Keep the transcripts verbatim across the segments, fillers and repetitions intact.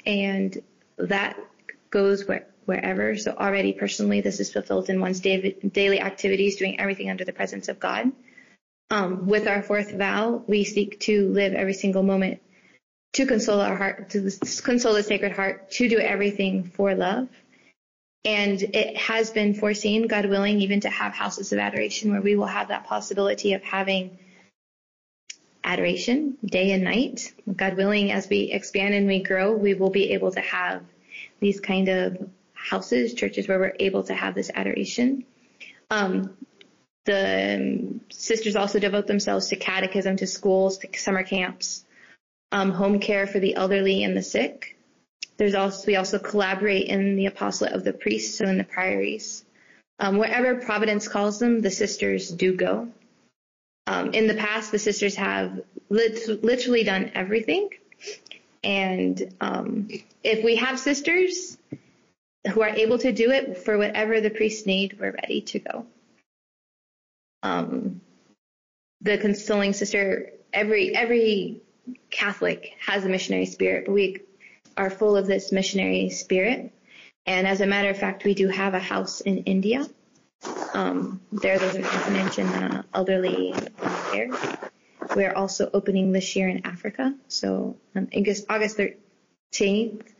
and that goes where, wherever. So already personally, this is fulfilled in one's daily activities, doing everything under the presence of God. Um, with our fourth vow, we seek to live every single moment to console our heart, to console the Sacred Heart, to do everything for love. And it has been foreseen, God willing, even to have houses of adoration where we will have that possibility of having adoration day and night. God willing, as we expand and we grow, we will be able to have these kind of houses, churches where we're able to have this adoration. Um, the um, sisters also devote themselves to catechism, to schools, to summer camps, um, home care for the elderly and the sick. There's also, we also collaborate in the apostolate of the priests, so in the priories. Um, wherever Providence calls them, the sisters do go. Um, in the past, the sisters have lit- literally done everything. And um, if we have sisters who are able to do it for whatever the priests need, we're ready to go. Um, the consoling sister, every every Catholic has a missionary spirit, but we are full of this missionary spirit. And as a matter of fact, we do have a house in India. Um, there, there's an orphanage and uh, elderly care. We're also opening this year in Africa. So on August, August thirteenth,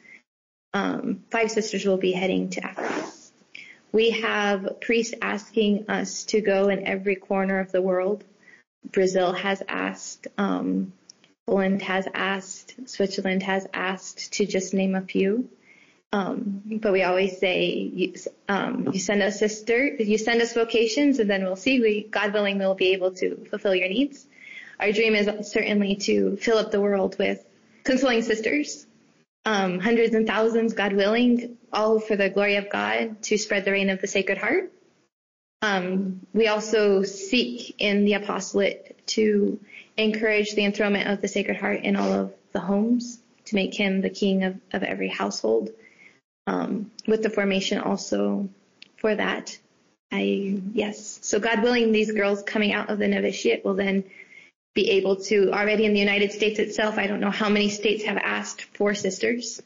um, five sisters will be heading to Africa. We have priests asking us to go in every corner of the world. Brazil has asked, um, Poland has asked, Switzerland has asked, to just name a few. Um, but we always say, you, um, you send us sister, you send us vocations, and then we'll see. We, God willing, we'll be able to fulfill your needs. Our dream is certainly to fill up the world with consoling sisters, um, hundreds and thousands, God willing, all for the glory of God, to spread the reign of the Sacred Heart. Um, we also seek in the apostolate to encourage the enthronement of the Sacred Heart in all of the homes, to make him the king of, of every household. Um, with the formation also for that. I, yes. So God willing, these girls coming out of the novitiate will then be able to, already in the United States itself, I don't know how many states have asked for sisters.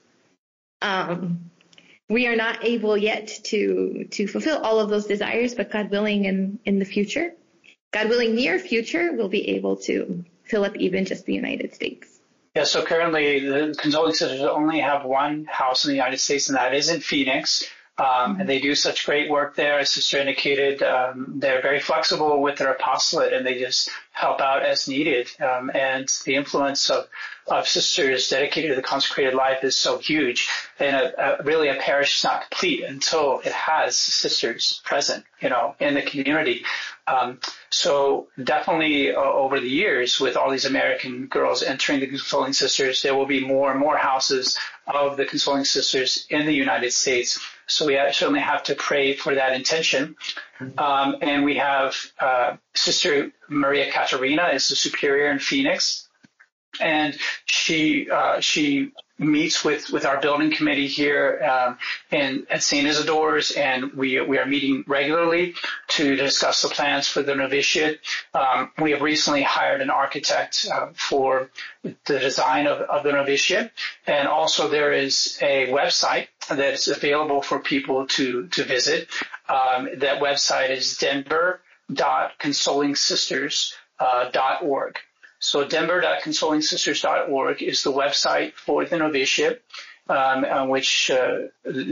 Um, we are not able yet to, to fulfill all of those desires, but God willing, in, in the future, God willing, near future, we'll be able to fill up even just the United States. Yeah, so currently the Consoling Sisters only have one house in the United States, and that is in Phoenix. Um, mm-hmm. And they do such great work there. As Sister indicated, um, they're very flexible with their apostolate, and they just help out as needed. Um, and the influence of, of sisters dedicated to the consecrated life is so huge. And a, a, really a parish is not complete until it has sisters present, you know, in the community. Um, so definitely uh, over the years, with all these American girls entering the Consoling Sisters, there will be more and more houses of the Consoling Sisters in the United States. So we certainly have to pray for that intention. Um, and we have uh, Sister Maria Caterina is the superior in Phoenix, and she uh, she meets with, with our building committee here um, in at Saint Isidore's, and we we are meeting regularly to discuss the plans for the novitiate. Um, we have recently hired an architect uh, for the design of, of the novitiate, and also there is a website that's available for people to to visit. Um, that website is denver dot consoling sisters dot org. So denver dot consoling sisters dot org is the website for the novitiate, um, on which uh,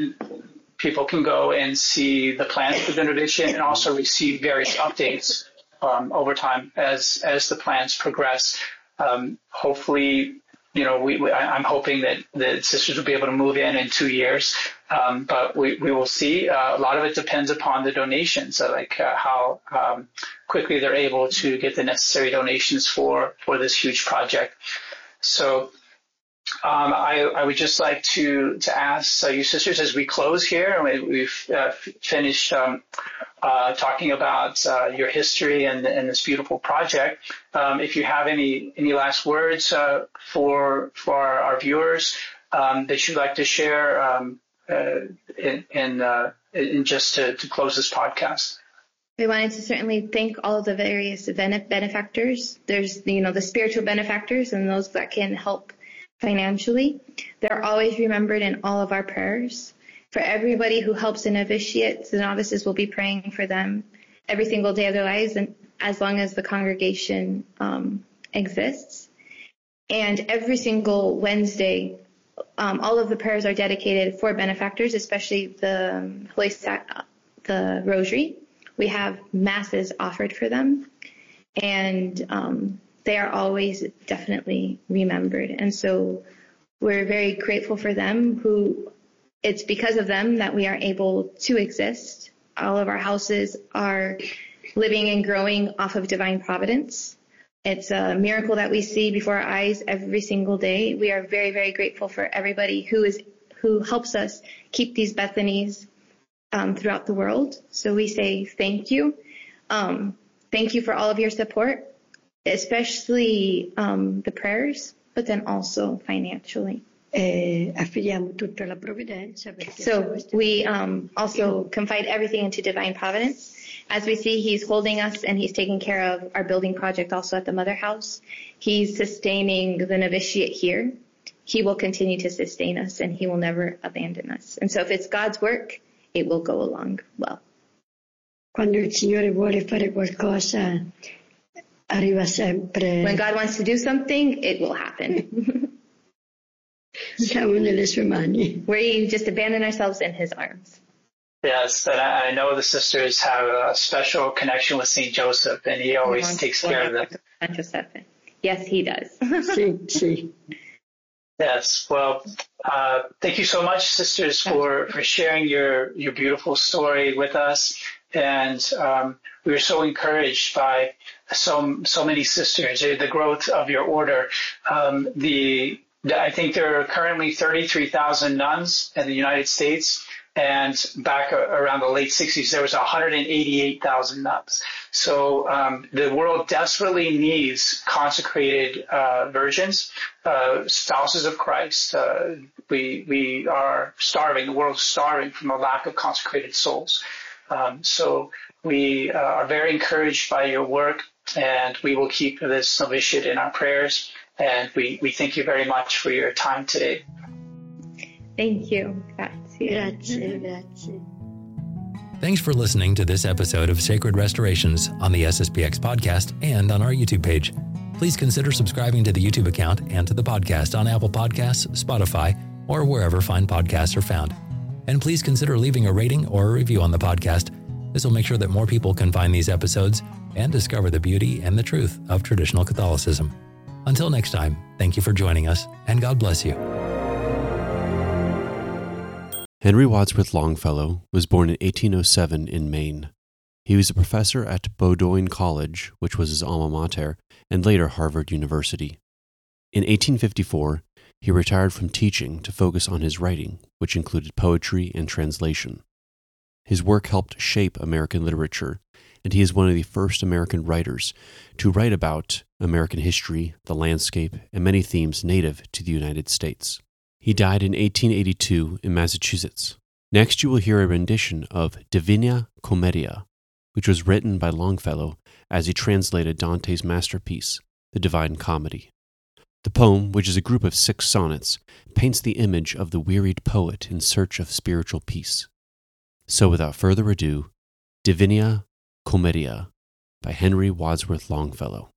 people can go and see the plans for the novitiate and also receive various updates um, over time as as the plans progress. Um, hopefully, you know, we, we, I'm hoping that the sisters will be able to move in in two years, um, but we, we will see. Uh, a lot of it depends upon the donations, so like uh, how um, quickly they're able to get the necessary donations for, for this huge project. So um, I, I would just like to to ask uh, you sisters, as we close here, we, we've uh, finished um, uh, talking about uh, your history and, and this beautiful project. Um, if you have any any last words uh, for for our, our viewers um, that you'd like to share, um, uh, in, in, uh, in just to, to close this podcast. We wanted to certainly thank all of the various benefactors. There's, you know, the spiritual benefactors and those that can help financially. They're always remembered in all of our prayers. For everybody who helps a novitiate, the novices will be praying for them every single day of their lives, and as long as the congregation um, exists. And every single Wednesday, um, all of the prayers are dedicated for benefactors, especially the um, Holy Sac- the Rosary. We have masses offered for them, and um, they are always definitely remembered. And so we're very grateful for them. Who it's because of them that we are able to exist. All of our houses are living and growing off of divine providence. It's a miracle that we see before our eyes every single day. We are very, very grateful for everybody who is who helps us keep these Bethanies um, throughout the world. So we say thank you. Um, thank you for all of your support, especially um, the prayers, but then also financially. Eh, affidiamo tutto alla provvidenza. So we um, also confide everything into divine providence. As we see, he's holding us and he's taking care of our building project also at the Mother House. He's sustaining the novitiate here. He will continue to sustain us and he will never abandon us. And so if it's God's work, it will go along well. Quando il Signore vuole fare qualcosa, arriva sempre. When God wants to do something, it will happen. Siamo nelle sue mani. We just abandon ourselves in his arms. Yes, and I I know the sisters have a special connection with Saint Joseph, and he always takes care of them. Saint Joseph. Yes, he does. Sì, sì. Yes, well, uh, thank you so much, sisters, for, for sharing your, your beautiful story with us. And um, we were so encouraged by so so many sisters, the growth of your order. Um, the I think there are currently thirty-three thousand nuns in the United States. And back around the late sixties, there was one hundred eighty-eight thousand nuns. So um, the world desperately needs consecrated uh, virgins, uh, spouses of Christ. Uh, we we are starving. The world is starving from a lack of consecrated souls. Um, so we uh, are very encouraged by your work, and we will keep this novitiate in our prayers. And we, we thank you very much for your time today. Thank you. Grazie. Grazie, grazie. Thanks for listening to this episode of Sacred Restorations on the S S P X podcast and on our YouTube page. Please consider subscribing to the YouTube account and to the podcast on Apple Podcasts, Spotify, or wherever fine podcasts are found. And please consider leaving a rating or a review on the podcast. This will make sure that more people can find these episodes and discover the beauty and the truth of traditional Catholicism. Until next time, thank you for joining us, and God bless you. Henry Wadsworth Longfellow was born in eighteen oh seven in Maine. He was a professor at Bowdoin College, which was his alma mater, and later Harvard University. In eighteen fifty-four, he retired from teaching to focus on his writing, which included poetry and translation. His work helped shape American literature, and he is one of the first American writers to write about American history, the landscape, and many themes native to the United States. He died in eighteen eighty-two in Massachusetts. Next, you will hear a rendition of Divina Commedia, which was written by Longfellow as he translated Dante's masterpiece, The Divine Comedy. The poem, which is a group of six sonnets, paints the image of the wearied poet in search of spiritual peace. So without further ado, Divina Commedia by Henry Wadsworth Longfellow.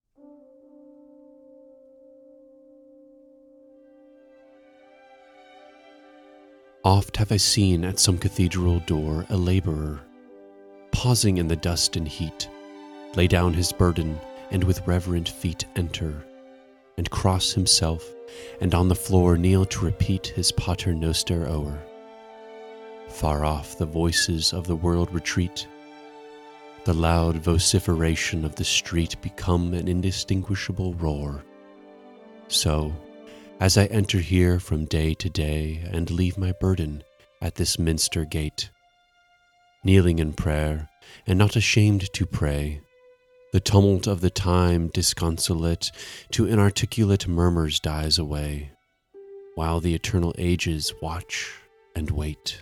Oft have I seen at some cathedral door a laborer, pausing in the dust and heat, lay down his burden and with reverent feet enter, and cross himself, and on the floor kneel to repeat his Pater Noster o'er. Far off the voices of the world retreat, the loud vociferation of the street become an indistinguishable roar. So, as I enter here from day to day and leave my burden at this minster gate, kneeling in prayer and not ashamed to pray, the tumult of the time disconsolate to inarticulate murmurs dies away, while the eternal ages watch and wait.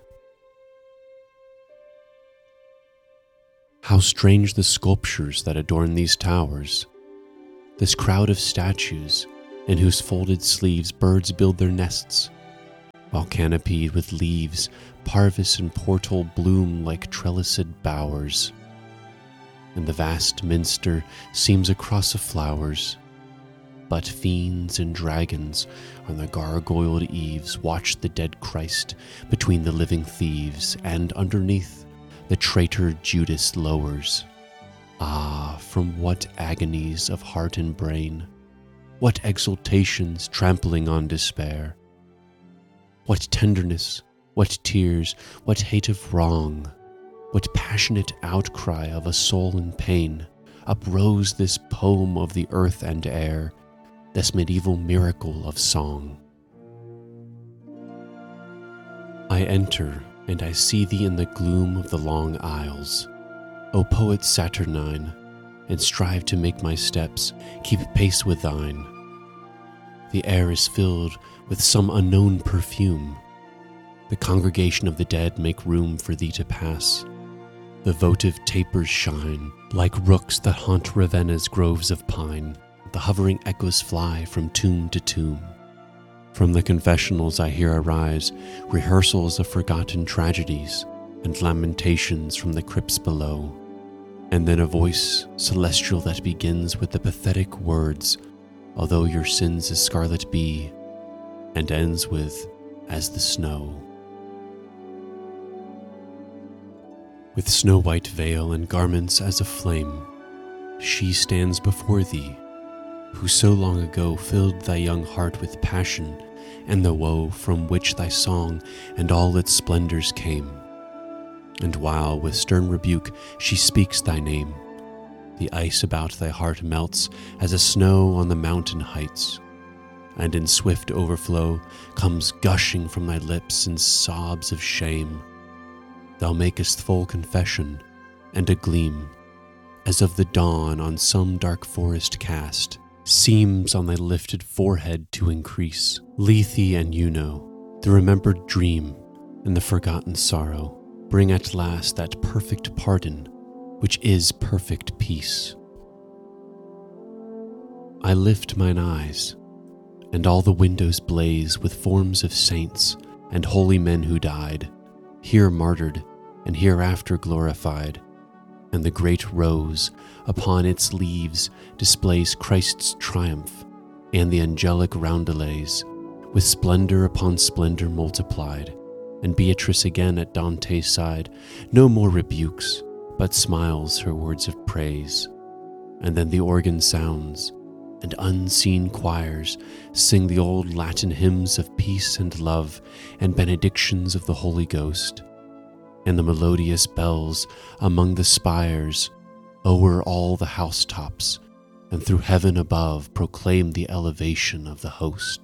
How strange the sculptures that adorn these towers, this crowd of statues, in whose folded sleeves birds build their nests, while canopied with leaves, parvis and portal bloom like trellised bowers, and the vast minster seems a cross of flowers. But fiends and dragons on the gargoyled eaves watch the dead Christ between the living thieves, and underneath the traitor Judas lowers. Ah, from what agonies of heart and brain, what exultations trampling on despair, what tenderness, what tears, what hate of wrong, what passionate outcry of a soul in pain, uprose this poem of the earth and air, this medieval miracle of song. I enter, and I see thee in the gloom of the long aisles, O poet Saturnine, and strive to make my steps keep pace with thine. The air is filled with some unknown perfume. The congregation of the dead make room for thee to pass. The votive tapers shine like rooks that haunt Ravenna's groves of pine. The hovering echoes fly from tomb to tomb. From the confessionals I hear arise rehearsals of forgotten tragedies and lamentations from the crypts below. And then a voice celestial that begins with the pathetic words, although your sins as scarlet be, and ends with, as the snow. With snow-white veil and garments as a flame, she stands before thee, who so long ago filled thy young heart with passion and the woe from which thy song and all its splendors came. And while with stern rebuke she speaks thy name, the ice about thy heart melts as a snow on the mountain heights, and in swift overflow comes gushing from thy lips in sobs of shame. Thou makest full confession, and a gleam, as of the dawn on some dark forest cast, seems on thy lifted forehead to increase. Lethe and Juno, the remembered dream and the forgotten sorrow, bring at last that perfect pardon, which is perfect peace. I lift mine eyes, and all the windows blaze with forms of saints and holy men who died, here martyred and hereafter glorified. And the great rose upon its leaves displays Christ's triumph, and the angelic roundelays, with splendor upon splendor multiplied. And Beatrice again at Dante's side no more rebukes, but smiles her words of praise. And then the organ sounds, and unseen choirs sing the old Latin hymns of peace and love and benedictions of the Holy Ghost. And the melodious bells among the spires o'er all the housetops and through heaven above proclaim the elevation of the host.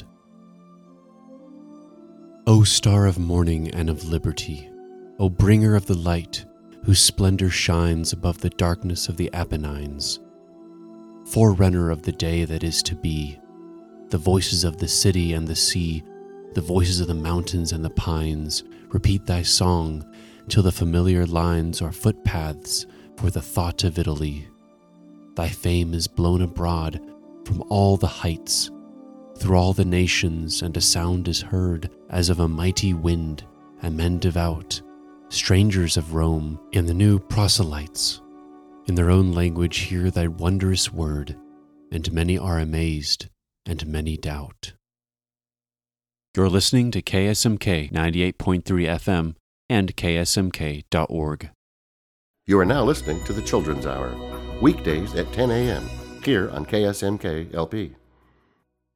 O star of morning and of liberty, O bringer of the light, whose splendor shines above the darkness of the Apennines, forerunner of the day that is to be, the voices of the city and the sea, the voices of the mountains and the pines, repeat thy song till the familiar lines are footpaths for the thought of Italy. Thy fame is blown abroad from all the heights, through all the nations, and a sound is heard as of a mighty wind, and men devout, strangers of Rome, and the new proselytes, in their own language hear thy wondrous word, and many are amazed, and many doubt. You're listening to K S M K ninety-eight point three F M and K S M K dot org. You are now listening to the Children's Hour, weekdays at ten a.m., here on K S M K L P.